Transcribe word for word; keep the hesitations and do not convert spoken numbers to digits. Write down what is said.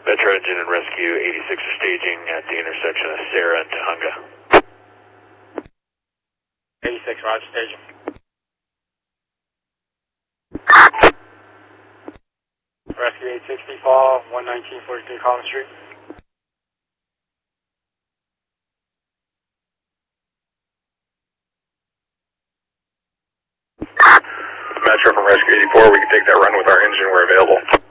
Metro Engine and Rescue eighty-six are staging at the intersection of Sarah and Tahunga. eighty-six, Roger, staging. Rescue eight sixty, fall, one nineteen forty-three Collins Street. Metro from Rescue eighty-four, we can take that run with our engine, we're available.